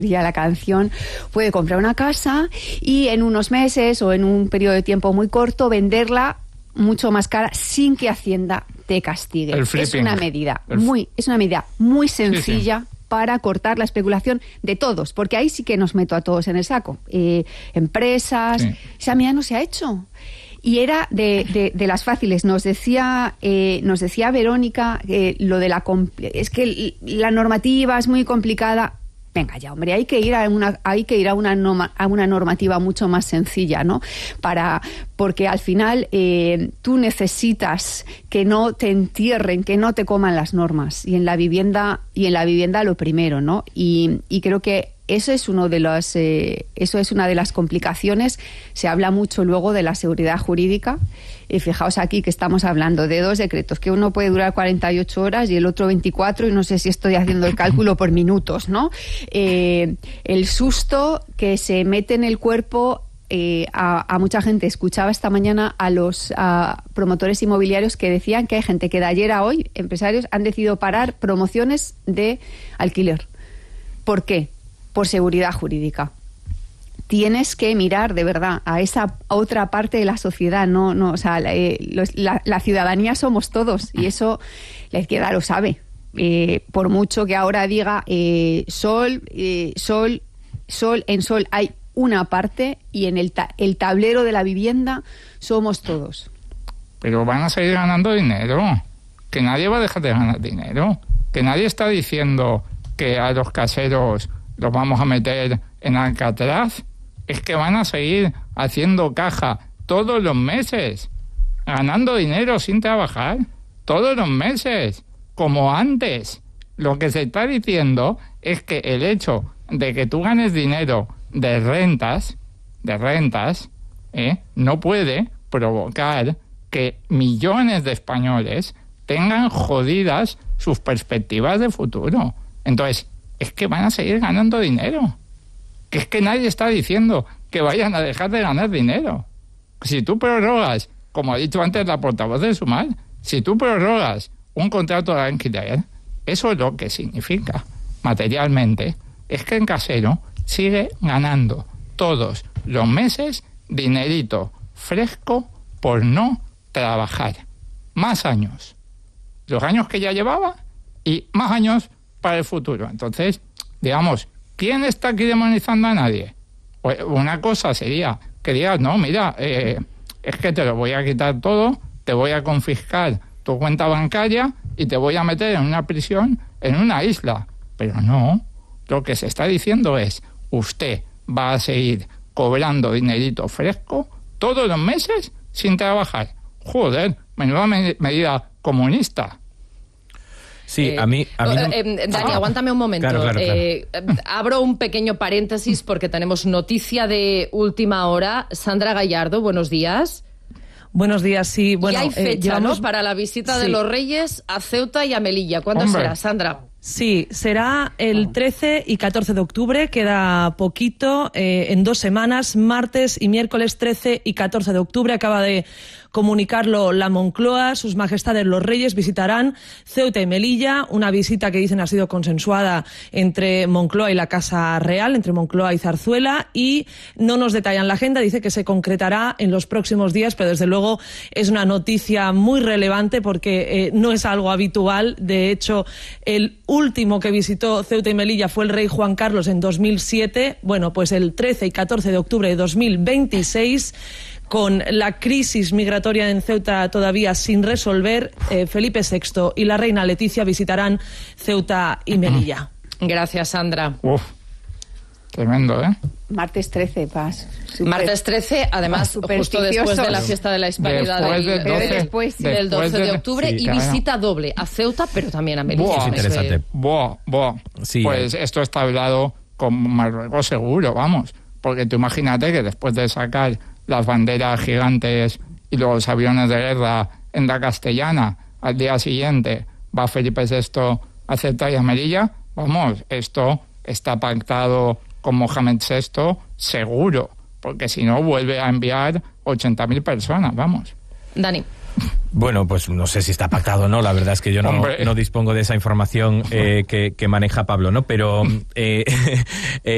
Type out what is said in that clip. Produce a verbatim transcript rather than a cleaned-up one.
ya la canción, puede comprar una casa y en unos meses o en un periodo de tiempo muy corto venderla mucho más cara sin que Hacienda te castigue. Es una medida muy, es una medida muy sencilla. Sí, sí. Para cortar la especulación de todos, porque ahí sí que nos meto a todos en el saco. Eh, empresas, sí. Esa medida no se ha hecho. Y era de, de, de las fáciles. Nos decía, eh, nos decía Verónica eh, lo de la es que la normativa es muy complicada. Venga ya, hombre, hay que ir a una, hay que ir a una, norma, a una normativa mucho más sencilla, ¿no? Para, porque al final eh, tú necesitas que no te entierren, que no te coman las normas. Y en la vivienda, y en la vivienda lo primero, ¿no? Y, y creo que eso es uno de los, eh, eso es una de las complicaciones. Se habla mucho luego de la seguridad jurídica. Y fijaos aquí que estamos hablando de dos decretos, que uno puede durar cuarenta y ocho horas y el otro veinticuatro, y no sé si estoy haciendo el cálculo por minutos, ¿no? Eh, el susto que se mete en el cuerpo eh, a, a mucha gente. Escuchaba esta mañana a los a promotores inmobiliarios que decían que hay gente que de ayer a hoy, empresarios, han decidido parar promociones de alquiler. ¿Por qué? Por seguridad jurídica. Tienes que mirar de verdad a esa otra parte de la sociedad, no, no, o sea, la, eh, los, la, la ciudadanía somos todos y eso la izquierda lo sabe. Eh, por mucho que ahora diga eh, sol, eh, sol, sol, en sol hay una parte y en el, ta- el tablero de la vivienda somos todos. Pero van a seguir ganando dinero, que nadie va a dejar de ganar dinero, que nadie está diciendo que a los caseros los vamos a meter en Alcatraz. Es que van a seguir haciendo caja todos los meses, ganando dinero sin trabajar, todos los meses, como antes. Lo que se está diciendo es que el hecho de que tú ganes dinero de rentas, de rentas, ¿eh? no puede provocar que millones de españoles tengan jodidas sus perspectivas de futuro. Entonces, es que van a seguir ganando dinero. Que es que nadie está diciendo que vayan a dejar de ganar dinero. Si tú prorrogas, como ha dicho antes la portavoz de Sumar, si tú prorrogas un contrato de alquiler, eso es lo que significa materialmente, es que el casero sigue ganando todos los meses dinerito fresco por no trabajar. Más años. Los años que ya llevaba y más años para el futuro. Entonces, digamos, ¿quién está aquí demonizando a nadie? Una cosa sería que digas, no, mira, eh, es que te lo voy a quitar todo, te voy a confiscar tu cuenta bancaria y te voy a meter en una prisión en una isla. Pero no, lo que se está diciendo es, usted va a seguir cobrando dinerito fresco todos los meses sin trabajar. Joder, menuda me- medida comunista. Sí, eh, a mí... A mí no... eh, Dani, ah, aguántame un momento. Claro, claro, claro. Eh, abro un pequeño paréntesis porque tenemos noticia de última hora. Sandra Gallardo, buenos días. Buenos días, sí. Bueno, y hay fecha, eh, llevamos... ¿no?, para la visita sí. de los Reyes a Ceuta y a Melilla. ¿Cuándo Hombre. será, Sandra? Sí, será el trece y catorce de octubre, queda poquito, eh, en dos semanas, martes y miércoles trece y catorce de octubre. Acaba de comunicarlo la Moncloa, sus majestades los Reyes visitarán Ceuta y Melilla, una visita que dicen ha sido consensuada entre Moncloa y la Casa Real, entre Moncloa y Zarzuela, y no nos detallan la agenda, dice que se concretará en los próximos días, pero desde luego es una noticia muy relevante porque eh, no es algo habitual. De hecho, el último que visitó Ceuta y Melilla fue el rey Juan Carlos en dos mil siete. Bueno, pues el trece y catorce de octubre de dos mil veintiséis, con la crisis migratoria en Ceuta todavía sin resolver, eh, Felipe sexto y la reina Leticia visitarán Ceuta y Melilla. Gracias, Sandra. Uf, tremendo, ¿eh? Martes trece, Paz. Super, Martes trece, además, justo después de la fiesta de la Hispanidad Después del, del doce, del- después, sí. del doce de después de- octubre, sí, y claro. visita doble a Ceuta, pero también a Melilla. Buah, es interesante. Buah, buah. Sí, pues eh. esto está hablado con Marruecos seguro, vamos. Porque tú imagínate que después de sacar las banderas gigantes y los aviones de guerra en la Castellana, al día siguiente va Felipe sexto a Ceuta y a Melilla, vamos, esto está pactado con Mohamed sexto seguro, porque si no vuelve a enviar ochenta mil personas, vamos. Dani. Bueno, pues no sé si está pactado o no, la verdad es que yo no, no dispongo de esa información eh, que, que maneja Pablo, ¿no? Pero... Eh, eh,